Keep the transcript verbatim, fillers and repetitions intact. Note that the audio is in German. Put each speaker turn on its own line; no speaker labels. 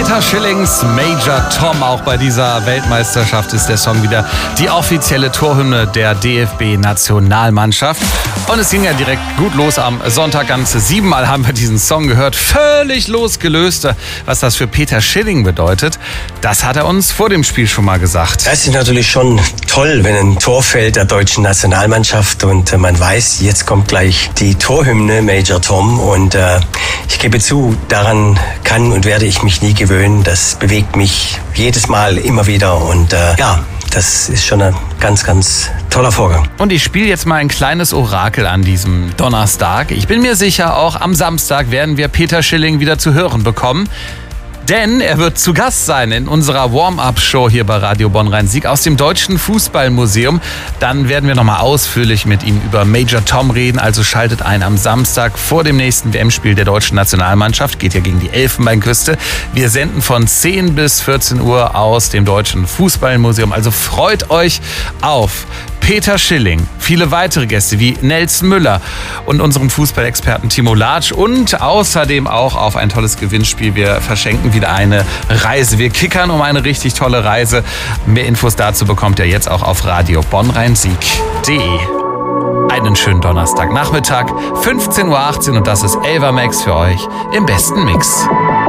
Peter Schillings Major Tom. Auch bei dieser Weltmeisterschaft ist der Song wieder die offizielle Torhymne der D F B-Nationalmannschaft. Und es ging ja direkt gut los am Sonntag. Ganze siebenmal haben wir diesen Song gehört. Völlig losgelöst. Was das für Peter Schilling bedeutet, das hat er uns vor dem Spiel schon mal gesagt.
Das ist natürlich schon toll, wenn ein Tor fällt der deutschen Nationalmannschaft und man weiß, jetzt kommt gleich die Torhymne Major Tom. Und äh, ich gebe zu, daran kann und werde ich mich nie gewöhnen. Das bewegt mich jedes Mal immer wieder. Und äh, ja, das ist schon ein ganz, ganz toller Vorgang.
Und ich spiele jetzt mal ein kleines Orakel an diesem Donnerstag. Ich bin mir sicher, auch am Samstag werden wir Peter Schilling wieder zu hören bekommen. Denn er wird zu Gast sein in unserer Warm-Up-Show hier bei Radio Bonn-Rhein-Sieg aus dem Deutschen Fußballmuseum. Dann werden wir nochmal ausführlich mit ihm über Major Tom reden. Also schaltet ein am Samstag vor dem nächsten W M-Spiel der deutschen Nationalmannschaft. Geht ja gegen die Elfenbeinküste. Wir senden von zehn bis vierzehn Uhr aus dem Deutschen Fußballmuseum. Also freut euch auf Peter Schilling, viele weitere Gäste wie Nelson Müller und unseren Fußballexperten Timo Latsch und außerdem auch auf ein tolles Gewinnspiel. Wir verschenken wieder eine Reise. Wir kickern um eine richtig tolle Reise. Mehr Infos dazu bekommt ihr jetzt auch auf radio bonn rhein sieg punkt de. Einen schönen Donnerstagnachmittag, fünfzehn Uhr achtzehn und das ist Elva Max für euch im besten Mix.